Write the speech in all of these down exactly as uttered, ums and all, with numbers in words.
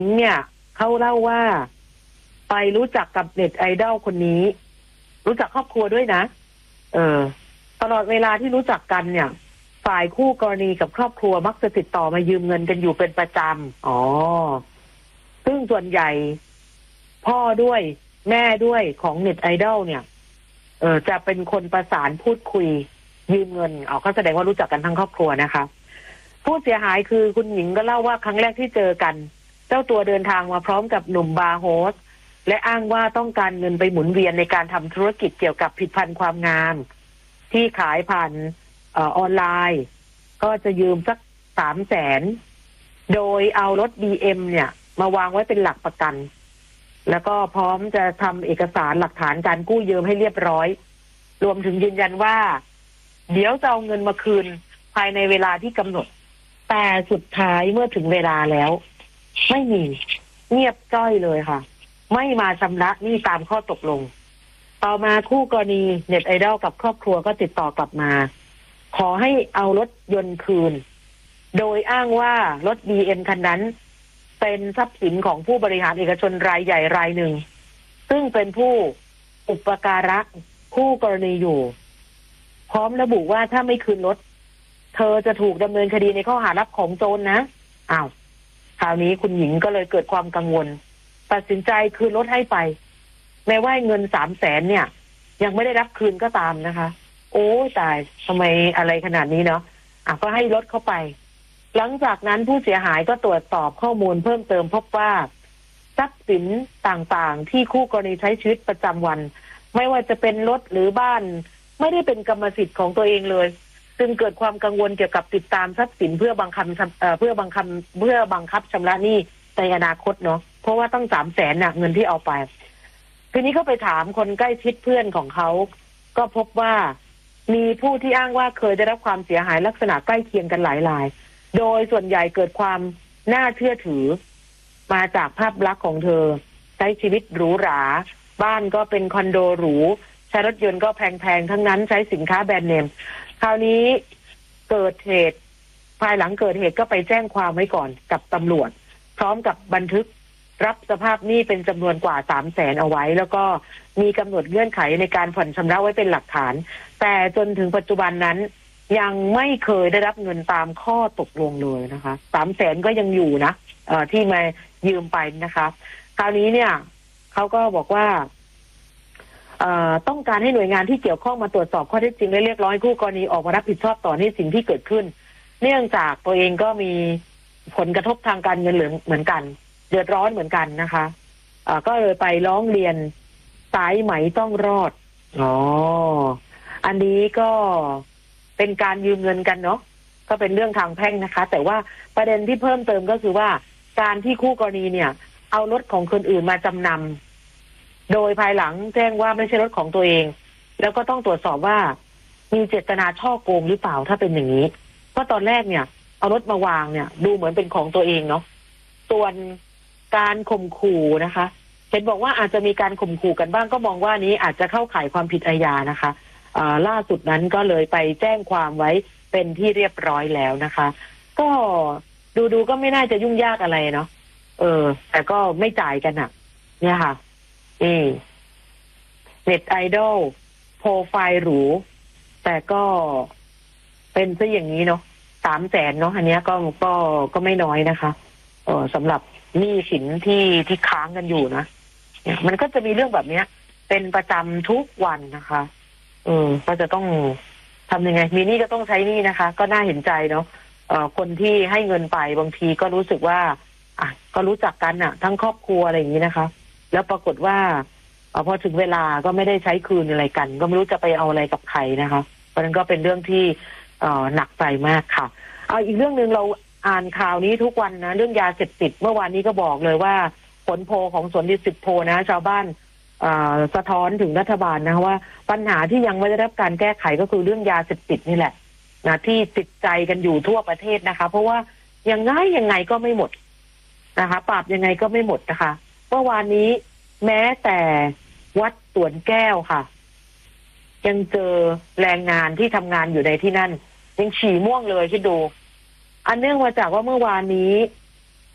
เนี่ยเขาเล่าว่าไปรู้จักกับเน็ตไอดอลคนนี้รู้จักครอบครัวด้วยนะเออตลอดเวลาที่รู้จักกันเนี่ยฝ่ายคู่กรณีกับครอบครัวมักจะติดต่อมายืมเงินกันอยู่เป็นประจำอ๋อซึ่งส่วนใหญ่พ่อด้วยแม่ด้วยของเน็ตไอดอลเนี่ยเออจะเป็นคนประสานพูดคุยยืมเงินอ๋อก็แสดงว่ารู้จักกันทั้งครอบครัวนะคะผู้เสียหายคือคุณหญิงก็เล่าว่าครั้งแรกที่เจอกันเจ้าตัวเดินทางมาพร้อมกับหนุ่มบาร์โฮสและอ้างว่าต้องการเงินไปหมุนเวียนในการทำธุรกิจเกี่ยวกับผลิตภัณฑ์ความงามที่ขายผ่านออนไลน์ก็จะยืมสักสามแสนโดยเอารถ บี เอ็ม เนี่ยมาวางไว้เป็นหลักประกันแล้วก็พร้อมจะทำเอกสารหลักฐานการกู้ยืมให้เรียบร้อยรวมถึงยืนยันว่าเดี๋ยวจะเอาเงินมาคืนภายในเวลาที่กำหนดแต่สุดท้ายเมื่อถึงเวลาแล้วไม่มีเงียบจ้อยเลยค่ะไม่มาชำระหนี้ตามข้อตกลงต่อมาคู่กรณีเน็ตไอดอลกับครอบครัวก็ติดต่อกลับมาขอให้เอารถยนต์คืนโดยอ้างว่ารถ บี เอ็ม คันนั้นเป็นทรัพย์สินของผู้บริหารเอกชนรายใหญ่รายหนึ่งซึ่งเป็นผู้อุปการะคู่กรณีอยู่พร้อมระบุว่าถ้าไม่คืนรถเธอจะถูกดำเนินคดีในข้อหารับของโจร นะอ้าวคราวนี้คุณหญิงก็เลยเกิดความกังวลตัดสินใจคืนรถให้ไปแม้ว่าเงินสามแสนเนี่ยยังไม่ได้รับคืนก็ตามนะคะโอ้ตายทำไมอะไรขนาดนี้เนาะอ่ะก็ให้รถเข้าไปหลังจากนั้นผู้เสียหายก็ตรวจสอบข้อมูลเพิ่มเติมพบว่าทรัพย์สินต่างๆที่คู่กรณีใช้ชีวิตประจำวันไม่ว่าจะเป็นรถหรือบ้านไม่ได้เป็นกรรมสิทธิ์ของตัวเองเลยจึงเกิดความกังวลเกี่ยวกับติดตามทรัพย์สินเพื่อบังคับเพื่อบังคับเพื่อบังคับชำระหนี้ในอนาคตเนาะเพราะว่าต้องสามแสนน่ะเงินที่เอาไปทีนี้ก็ไปถามคนใกล้ชิดเพื่อนของเขาก็พบว่ามีผู้ที่อ้างว่าเคยได้รับความเสียหายลักษณะใกล้เคียงกันหลายรายโดยส่วนใหญ่เกิดความน่าเชื่อถือมาจากภาพลักษณ์ของเธอใช้ชีวิตหรูหราบ้านก็เป็นคอนโดหรูใช้รถยนต์ก็แพงๆทั้งนั้นใช้สินค้าแบรนด์เนมคราวนี้เกิดเหตุภายหลังเกิดเหตุก็ไปแจ้งความไว้ก่อนกับตำรวจพร้อมกับบันทึกรับสภาพหนี้เป็นจำนวนกว่าสามแสนเอาไว้แล้วก็มีกำหนดเงื่อนไขในการผ่อนชำระไว้เป็นหลักฐานแต่จนถึงปัจจุบันนั้นยังไม่เคยได้รับเงินตามข้อตกลงเลยนะคะสามแสนก็ยังอยู่นะเอ่อที่มายืมไปนะคะคราวนี้เนี่ยเขาก็บอกว่าเอ่อต้องการให้หน่วยงานที่เกี่ยวข้องมาตรวจสอบข้อเท็จจริงและเรียกร้องให้คู่กรณีออกมารับผิดชอบต่อหนี้สิ่งที่เกิดขึ้นเนื่องจากตัวเองก็มีผลกระทบทางการเงินเหมือนกันเดือดร้อนเหมือนกันนะคะอ่าก็เลยไปร้องเรียนสายไหมต้องรอดอ๋ออันนี้ก็เป็นการยืมเงินกันเนาะก็เป็นเรื่องทางแพ่งนะคะแต่ว่าประเด็นที่เพิ่มเติมก็คือว่าการที่คู่กรณีเนี่ยเอารถของคนอื่นมาจำนำโดยภายหลังแจ้งว่าไม่ใช่รถของตัวเองแล้วก็ต้องตรวจสอบว่ามีเจตนาช่อโกงหรือเปล่าถ้าเป็นอย่างนี้เพราะตอนแรกเนี่ยเอารถมาวางเนี่ยดูเหมือนเป็นของตัวเองเนาะส่วนการข่มขู่นะคะเห็นบอกว่าอาจจะมีการข่มขู่กันบ้างก็มองว่านี้อาจจะเข้าข่ายความผิดอาญานะคะล่าสุดนั้นก็เลยไปแจ้งความไว้เป็นที่เรียบร้อยแล้วนะคะก็ดูดูก็ไม่น่าจะยุ่งยากอะไรเนาะเออแต่ก็ไม่จ่ายกันอ่ะเนี่ยค่ะเอเน็ตไอดอลโปรไฟล์หรูแต่ก็เป็นซะอย่างนี้เนาะสามแสนเนาะอันนี้ก็ก็ก็ไม่น้อยนะคะเออสำหรับหนี้สินที่ที่ค้างกันอยู่นะมันก็จะมีเรื่องแบบนี้เป็นประจำทุกวันนะคะเออก็จะต้องทำยังไงมีหนี้ก็ต้องใช้หนี้นะคะก็น่าเห็นใจเนาะเอ่อคนที่ให้เงินไปบางทีก็รู้สึกว่าอ่ะก็รู้จักกันอ่ะทั้งครอบครัวอะไรอย่างนี้นะคะแล้วปรากฏว่าเอ่อพอถึงเวลาก็ไม่ได้ใช้คืนอะไรกันก็ไม่รู้จะไปเอาอะไรกับใครนะคะเพราะนั้นก็เป็นเรื่องที่เอ่อหนักใจมากค่ะเอาอีกเรื่องนึงเราอ่านข่าวนี้ทุกวันนะเรื่องยาเสพติดเมื่อวานนี้ก็บอกเลยว่าผลโพลของสวนดุสิตโพลนะชาวบ้านสะท้อนถึงรัฐบาลนะว่าปัญหาที่ยังไม่ได้รับการแก้ไขก็คือเรื่องยาเสพติดนี่แหละนะที่ติดใจกันอยู่ทั่วประเทศนะคะเพราะว่ายังไงยังไงก็ไม่หมดนะคะปราบยังไงก็ไม่หมดนะคะเมื่อวานนี้แม้แต่วัดสวนแก้วค่ะยังเจอแรงงานที่ทำงานอยู่ในที่นั่นยังฉี่ม่วงเลยคิดดูอันเนื่องมาจากว่าเมื่อวานนี้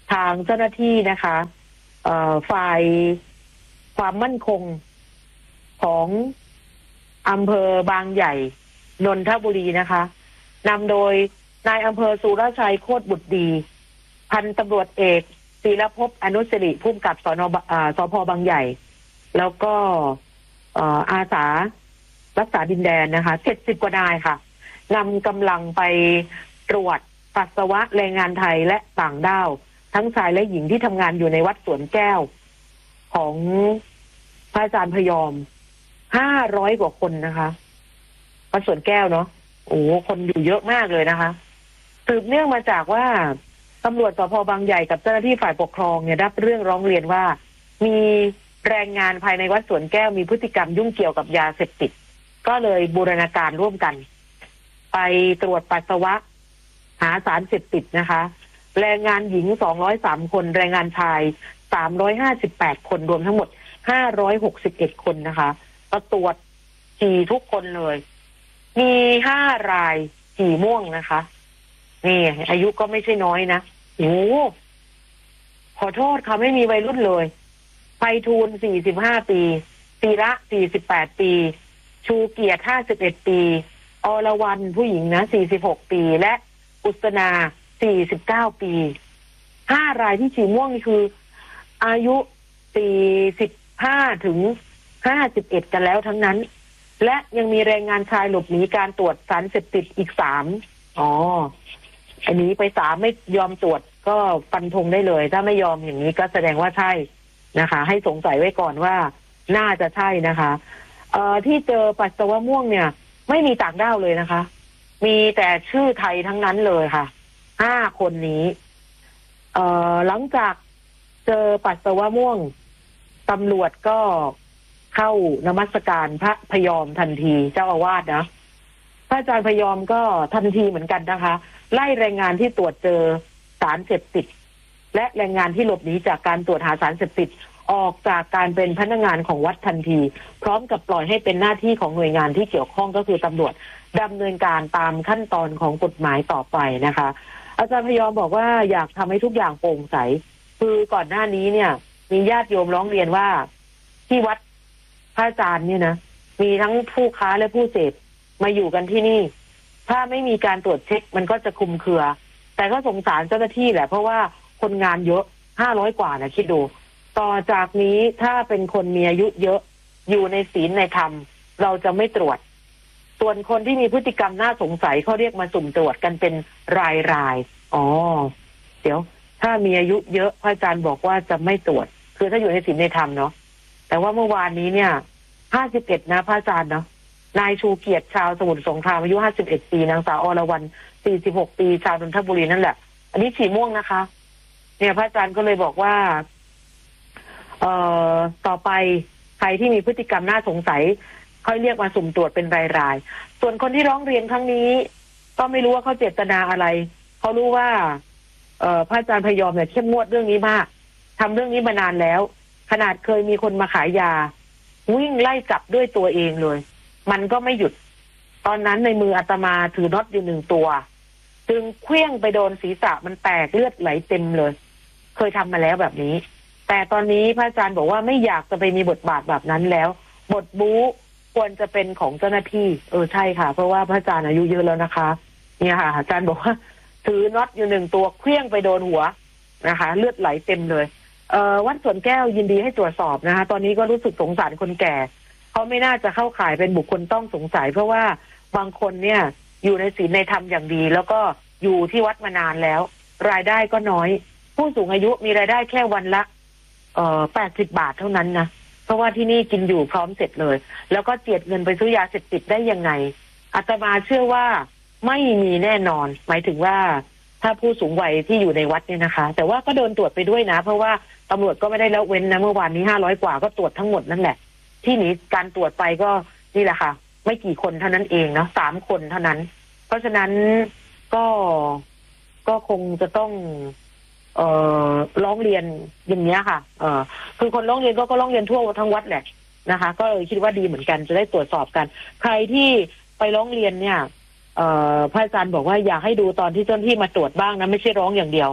ทางเจ้าหน้าที่นะคะเอ่อฝ่ายความมั่นคงของอำเภอบางใหญ่นนทบุรีนะคะนำโดยนายอำเภอสุรชัยโคตรบุตรดีพันตำรวจเอกศิรภพอนุสิริผู้กำกับสนสพบางใหญ่แล้วก็อาสารักษาดินแดนนะคะเจ็ดสิบกว่านายค่ะนำกำลังไปตรวจปัสสาวะแรงงานไทยและต่างด้าวทั้งชายและหญิงที่ทำงานอยู่ในวัดสวนแก้วของพระอาจารย์พยอมห้าร้อยกว่าคนนะคะวัดสวนแก้วเนาะโอ้คนอยู่เยอะมากเลยนะคะสืบเนื่องมาจากว่าตำรวจสพบางใหญ่กับเจ้าหน้าที่ฝ่ายปกครองเนี่ยรับเรื่องร้องเรียนว่ามีแรงงานภายในวัดสวนแก้วมีพฤติกรรมยุ่งเกี่ยวกับยาเสพติดก็เลยบูรณาการร่วมกันไปตรวจปัสสาวะหาสารเสพติดนะคะแรงงานหญิงสองร้อยสามคนแรงงานชายสามร้อยห้าสิบแปดคนรวมทั้งหมดห้าร้อยหกสิบเอ็ดคนนะคะก็ตรวจฉี่ทุกคนเลยมีห้ารายฉี่ม่วงนะคะนี่อายุก็ไม่ใช่น้อยนะโอ้ขอโทษค่ะไม่มีวัยรุ่นเลยไพฑูรย์สี่สิบห้าปีศิระสี่สิบแปดปีชูเกียรติห้าสิบเอ็ดปีอรวรรณผู้หญิงนะสี่สิบหกปีและอุศนาสี่สิบเก้าปีห้ารายที่ฉี่ม่วงนี่คืออายุสี่สิบห้าถึงห้าสิบเอ็ดกันแล้วทั้งนั้นและยังมีแรงงานชายหลบหนีการตรวจสารเสพติดอีกสามอ๋ออันนี้ไปสามไม่ยอมตรวจก็ฟันธงได้เลยถ้าไม่ยอมอย่างนี้ก็แสดงว่าใช่นะคะให้สงสัยไว้ก่อนว่าน่าจะใช่นะคะเอ่อที่เจอปัสสาวะม่วงเนี่ยไม่มีต่างด้าวเลยนะคะมีแต่ชื่อไทยทั้งนั้นเลยค่ะห้าคนนี้เอ่อหลังจากเจอปัสสาวะม่วงตำรวจก็เข้านมัสการพระพยอมทันทีเจ้าอาวาสนะพระอาจารย์พยอมก็ทันทีเหมือนกันนะคะไล่แรงงานที่ตรวจเจอสารเสพติดและแรงงานที่หลบหนีจากการตรวจหาสารเสพติดออกจากการเป็นพนักงานของวัดทันทีพร้อมกับปล่อยให้เป็นหน้าที่ของหน่วยงานที่เกี่ยวข้องก็คือตำรวจดำเนินการตามขั้นตอนของกฎหมายต่อไปนะคะอาจารย์พยอมบอกว่าอยากทำให้ทุกอย่างโปร่งใสคือก่อนหน้านี้เนี่ยมีญาติโยมร้องเรียนว่าที่วัดพระอาจารย์เนี่ยนะมีทั้งผู้ค้าและผู้เสพมาอยู่กันที่นี่ถ้าไม่มีการตรวจเช็คมันก็จะคลุมเครือแต่ก็สงสารเจ้าหน้าที่แหละเพราะว่าคนงานเยอะห้าร้อยกว่านะคิดดูต่อจากนี้ถ้าเป็นคนมีอายุเยอะอยู่ในศีลในธรรมเราจะไม่ตรวจส่วนคนที่มีพฤติกรรมน่าสงสัยเขาเรียกมาสุ่มตรวจกันเป็นรายรายอ๋อเดี๋ยวถ้ามีอายุเยอะพระอาจารย์บอกว่าจะไม่ตรวจคือถ้าอยู่ในศีลในธรรมเนาะแต่ว่าเมื่อวานนี้เนี่ยห้าสิบเอ็ดนะพระอาจารย์เนาะนายชูเกียรติชาวสมุทรสงครามอายุห้าสิบเอ็ดปีนางสาวอรวรรณสี่สิบหกปีชาวนนทบุรีนั่นแหละอันนี้ฉี่ม่วงนะคะเนี่ยพระอาจารย์ก็เลยบอกว่าเอ่อต่อไปใครที่มีพฤติกรรมน่าสงสัยค่อยเรียกมาสุ่มตรวจเป็นรายๆส่วนคนที่ร้องเรียนครั้งนี้ก็ไม่รู้ว่าเขาเจตนาอะไรเขารู้ว่าเอ่อพระอาจารย์พยอมเนี่ยเข้มงวดเรื่องนี้มากทำเรื่องนี้มานานแล้วขนาดเคยมีคนมาขายยาวิ่งไล่จับด้วยตัวเองเลยมันก็ไม่หยุดตอนนั้นในมืออาตมาถือน็อตอยู่หนึ่งตัวจึงเคลื่องไปโดนศีรษะมันแตกเลือดไหลเต็มเลยเคยทำมาแล้วแบบนี้แต่ตอนนี้พระอาจารย์บอกว่าไม่อยากจะไปมีบทบาทแบบนั้นแล้วบทบู๊ควรจะเป็นของเจ้าหน้าที่เออใช่ค่ะเพราะว่าพระอาจารย์อายุเยอะแล้วนะคะเนี่ยค่ะอาจารย์บอกว่าถือน็อตอยู่หนึ่งตัวเคลื่องไปโดนหัวนะคะเลือดไหลเต็มเลยเอ่อวัดสวนแก้วยินดีให้ตรวจสอบนะคะตอนนี้ก็รู้สึกสงสารคนแก่เขาไม่น่าจะเข้าข่ายเป็นบุคคลต้องสงสัยเพราะว่าบางคนเนี่ยอยู่ในศีลในธรรมอย่างดีแล้วก็อยู่ที่วัดมานานแล้วรายได้ก็น้อยผู้สูงอายุมีรายได้แค่วันละเอ่อแปดสิบบาทเท่านั้นนะเพราะว่าที่นี่กินอยู่พร้อมเสร็จเลยแล้วก็เจียดเงินไปซื้อยาเสพติดได้ยังไงอาตมาเชื่อว่าไม่มีแน่นอนหมายถึงว่าถ้าผู้สูงวัยที่อยู่ในวัดเนี่ยนะคะแต่ว่าก็โดนตรวจไปด้วยนะเพราะว่าตำรวจก็ไม่ได้ละเว้นนะเมื่อวานนี้ห้าร้อยกว่าก็ตรวจทั้งหมดนั่นแหละที่หนีการตรวจไปก็นี่แหละค่ะไม่กี่คนเท่านั้นเองเนาะสามคนเท่านั้นเพราะฉะนั้นก็ก็คงจะต้องเอ่อร้องเรียนอย่างเนี้ยค่ะเอ่อคือคนร้องเรียนก็ก็ร้องเรียนทั่วทั้งวัดแหละนะคะก็เลยคิดว่าดีเหมือนกันจะได้ตรวจสอบกันใครที่ไปร้องเรียนเนี่ยเอ่อพระอาจารย์บอกว่าอยากให้ดูตอนที่เจ้าหน้าที่มาตรวจบ้างนะไม่ใช่ร้องอย่างเดียว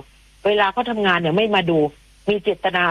เวลาเขาทำงานเนี่ยไม่มาดูมีเจตนา